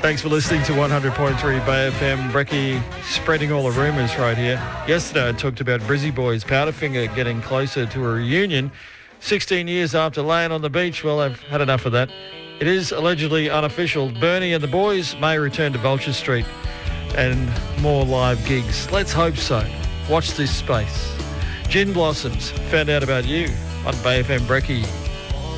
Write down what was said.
Thanks for listening to 100.3 Bay FM. Brecky spreading all the rumours right here. Yesterday I talked about Brizzy Boys Powderfinger getting closer to a reunion 16 years after laying on the beach. Well, I've had enough of that. It is allegedly unofficial. Bernie and the boys may return to Vulture Street and more live gigs. Let's hope so. Watch this space. Gin Blossoms found out about you on Bay FM Brecky.